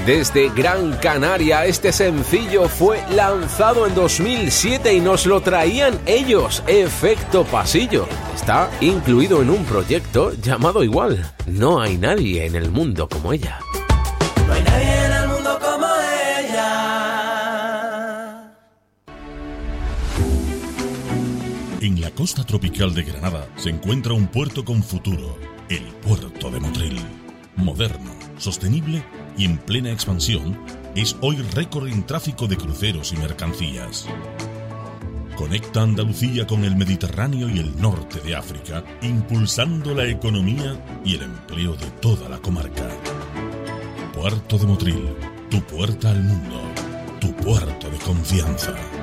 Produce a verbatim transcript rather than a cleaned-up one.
Desde Gran Canaria, este sencillo fue lanzado en dos mil siete y nos lo traían ellos, Efecto Pasillo. Está incluido en un proyecto llamado igual. No hay nadie en el mundo como ella. No hay nadie en el mundo como ella. En la costa tropical de Granada se encuentra un puerto con futuro, el puerto de Motril. Moderno, sostenible y en plena expansión, es hoy récord en tráfico de cruceros y mercancías. Conecta Andalucía con el Mediterráneo y el norte de África, impulsando la economía y el empleo de toda la comarca. Puerto de Motril, tu puerta al mundo, tu puerto de confianza.